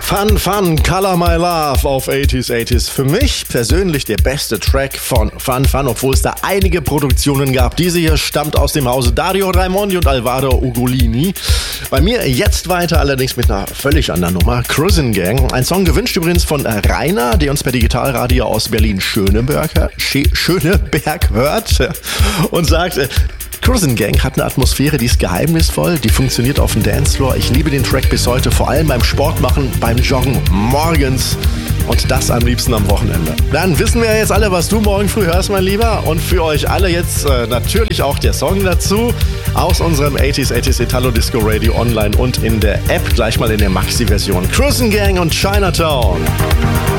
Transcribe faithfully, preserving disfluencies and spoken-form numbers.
Fun, Fun, Color My Love auf achtziger achtziger. Für mich persönlich der beste Track von Fun, Fun, obwohl es da einige Produktionen gab. Diese hier stammt aus dem Hause Dario Raimondi und Alvaro Ugolini. Bei mir jetzt weiter allerdings mit einer völlig anderen Nummer. Cruisin' Gang. Ein Song gewünscht übrigens von Rainer, der uns per Digitalradio aus Berlin-Schöneberg Schöneberg hört und sagt... Cruisin' Gang hat eine Atmosphäre, die ist geheimnisvoll, die funktioniert auf dem Dancefloor. Ich liebe den Track bis heute, vor allem beim Sport machen, beim Joggen, morgens und das am liebsten am Wochenende. Dann wissen wir jetzt alle, was du morgen früh hörst, mein Lieber. Und für euch alle jetzt äh, natürlich auch der Song dazu aus unserem achtziger achtziger Italo Disco Radio online und in der App, gleich mal in der Maxi-Version. Cruisin' Gang und Chinatown.